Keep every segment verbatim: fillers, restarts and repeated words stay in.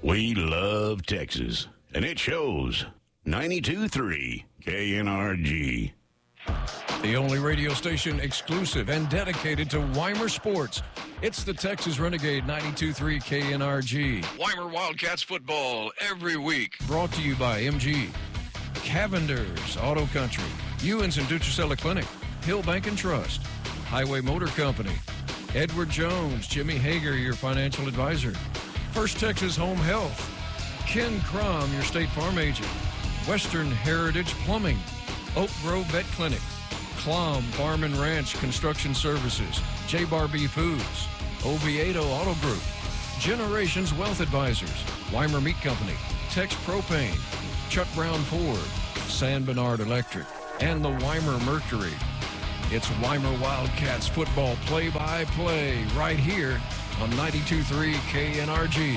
We love Texas, and it shows. ninety-two point three K N R G. The only radio station exclusive and dedicated to Weimar sports. It's the Texas Renegade ninety-two point three K N R G. Weimar Wildcats football every week. Brought to you by M G, Cavender's Auto Country, Ewens and Dutricella Clinic, Hill Bank and Trust, Highway Motor Company, Edward Jones, Jimmy Hager, your financial advisor, First Texas Home Health, Ken Crum, your State Farm agent, Western Heritage Plumbing, Oak Grove Vet Clinic, Klom Farm and Ranch Construction Services, J. Barbie Foods, Oviedo Auto Group, Generations Wealth Advisors, Weimar Meat Company, Tex Propane, Chuck Brown Ford, San Bernard Electric, and the Weimar Mercury. It's Weimar Wildcats football play-by-play right here on ninety-two point three K N R G.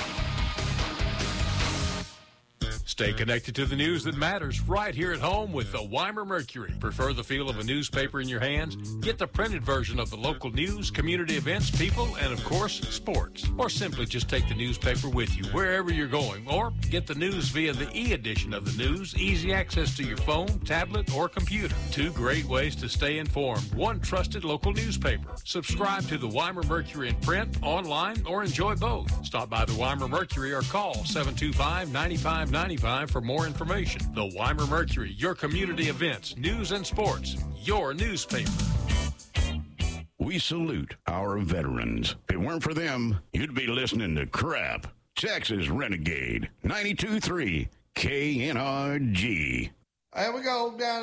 Stay connected to the news that matters right here at home with the Weimar Mercury. Prefer the feel of a newspaper in your hands? Get the printed version of the local news, community events, people, and of course, sports. Or simply just take the newspaper with you wherever you're going. Or get the news via the e-edition of the news, easy access to your phone, tablet, or computer. Two great ways to stay informed. One trusted local newspaper. Subscribe to the Weimar Mercury in print, online, or enjoy both. Stop by the Weimar Mercury or call seven two five, nine five nine five for more information. The Weimar Mercury, your community events, news and sports, your newspaper. We salute our veterans. If it weren't for them, you'd be listening to crap. Texas Renegade, ninety-two point three K N R G. Here we go, down.